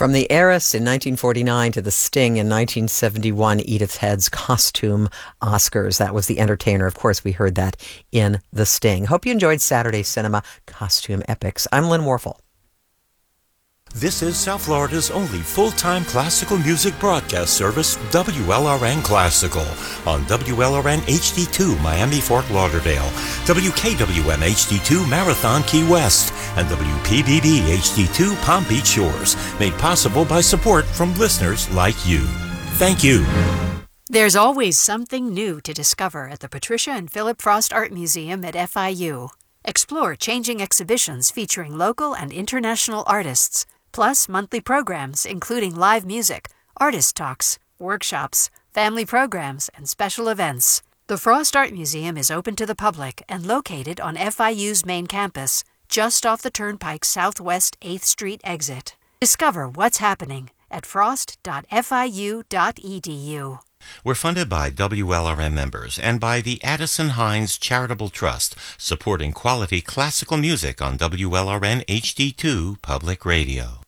From the Heiress in 1949 to the Sting in 1971, Edith Head's costume Oscars. That was The Entertainer. Of course, we heard that in the Sting. Hope you enjoyed Saturday Cinema Costume Epics. I'm Lynn Warfel. This is South Florida's only full-time classical music broadcast service, WLRN Classical, on WLRN HD2 Miami Fort Lauderdale, WKWM HD2 Marathon Key West, and WPBB HD2 Palm Beach Shores, made possible by support from listeners like you. Thank you. There's always something new to discover at the Patricia and Philip Frost Art Museum at FIU. Explore changing exhibitions featuring local and international artists, plus monthly programs including live music, artist talks, workshops, family programs, and special events. The Frost Art Museum is open to the public and located on FIU's main campus, just off the Turnpike Southwest 8th Street exit. Discover what's happening at frost.fiu.edu. We're funded by WLRN members and by the Addison Hines Charitable Trust, supporting quality classical music on WLRN HD2 Public Radio.